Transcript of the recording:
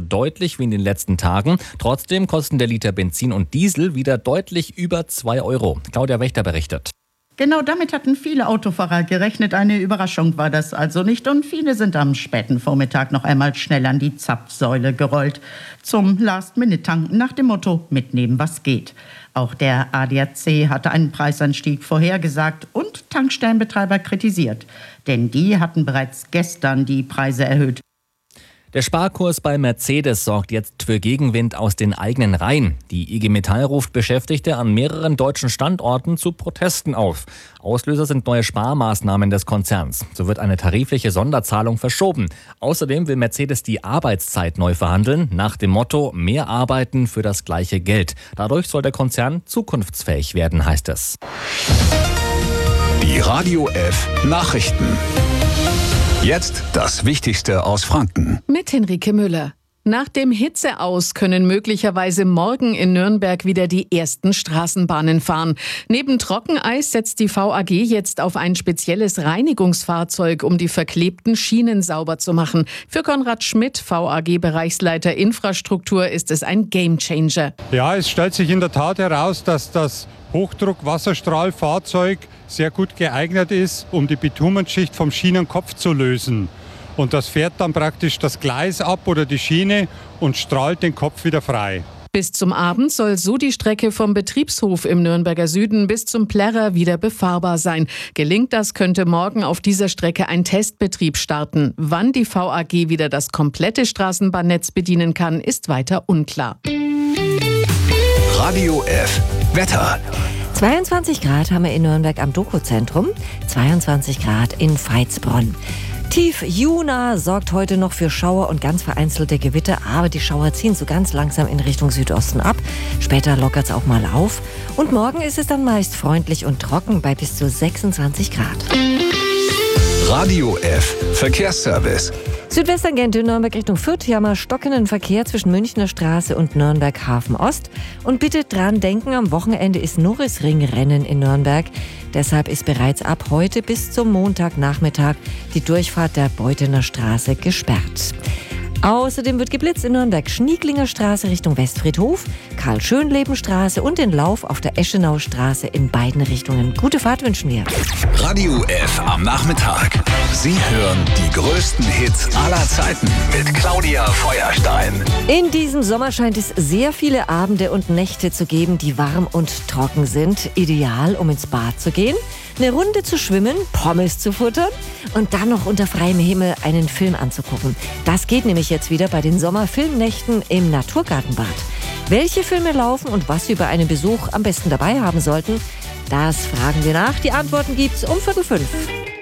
deutlich wie in den letzten Tagen. Trotzdem kosten der Liter Benzin und Diesel wieder deutlich über 2 Euro. Claudia Wächter berichtet. Genau damit hatten viele Autofahrer gerechnet. Eine Überraschung war das also nicht. Und viele sind am späten Vormittag noch einmal schnell an die Zapfsäule gerollt. Zum Last-Minute-Tanken nach dem Motto, mitnehmen was geht. Auch der ADAC hatte einen Preisanstieg vorhergesagt und Tankstellenbetreiber kritisiert. Denn die hatten bereits gestern die Preise erhöht. Der Sparkurs bei Mercedes sorgt jetzt für Gegenwind aus den eigenen Reihen. Die IG Metall ruft Beschäftigte an mehreren deutschen Standorten zu Protesten auf. Auslöser sind neue Sparmaßnahmen des Konzerns. So wird eine tarifliche Sonderzahlung verschoben. Außerdem will Mercedes die Arbeitszeit neu verhandeln, nach dem Motto mehr arbeiten für das gleiche Geld. Dadurch soll der Konzern zukunftsfähig werden, heißt es. Die Radio F Nachrichten. Jetzt das Wichtigste aus Franken. Mit Henrike Müller. Nach dem Hitzeaus können möglicherweise morgen in Nürnberg wieder die ersten Straßenbahnen fahren. Neben Trockeneis setzt die VAG jetzt auf ein spezielles Reinigungsfahrzeug, um die verklebten Schienen sauber zu machen. Für Konrad Schmidt, VAG-Bereichsleiter Infrastruktur, ist es ein Gamechanger. Ja, es stellt sich in der Tat heraus, dass das Hochdruck-Wasserstrahlfahrzeug sehr gut geeignet ist, um die Bitumenschicht vom Schienenkopf zu lösen. Und das fährt dann praktisch das Gleis ab oder die Schiene und strahlt den Kopf wieder frei. Bis zum Abend soll so die Strecke vom Betriebshof im Nürnberger Süden bis zum Plärrer wieder befahrbar sein. Gelingt das, könnte morgen auf dieser Strecke ein Testbetrieb starten. Wann die VAG wieder das komplette Straßenbahnnetz bedienen kann, ist weiter unklar. Radio F Wetter. 22 Grad haben wir in Nürnberg am Doku-Zentrum, 22 Grad in Veitsbronn. Tief Juna sorgt heute noch für Schauer und ganz vereinzelte Gewitter, aber die Schauer ziehen so ganz langsam in Richtung Südosten ab. Später lockert es auch mal auf. Und morgen ist es dann meist freundlich und trocken bei bis zu 26 Grad. Radio F Verkehrsservice. Südwestangente Nürnberg Richtung Fürth. Hier haben wir stockenden Verkehr zwischen Münchner Straße und Nürnberg Hafen Ost. Und bitte dran denken, am Wochenende ist Norrisring-Rennen in Nürnberg. Deshalb ist bereits ab heute bis zum Montagnachmittag die Durchfahrt der Beuthener Straße gesperrt. Außerdem wird geblitzt in Nürnberg Schnieglinger Straße Richtung Westfriedhof, Karl-Schönleben-Straße und den Lauf auf der Eschenau-Straße in beiden Richtungen. Gute Fahrt wünschen wir. Radio F am Nachmittag. Sie hören die größten Hits aller Zeiten mit Claudia Feuerstein. In diesem Sommer scheint es sehr viele Abende und Nächte zu geben, die warm und trocken sind. Ideal, um ins Bad zu gehen, eine Runde zu schwimmen, Pommes zu futtern und dann noch unter freiem Himmel einen Film anzugucken. Das geht nämlich jetzt wieder bei den Sommerfilmnächten im Naturgartenbad. Welche Filme laufen und was Sie bei einem Besuch am besten dabei haben sollten, das fragen wir nach. Die Antworten gibt's um 4:45.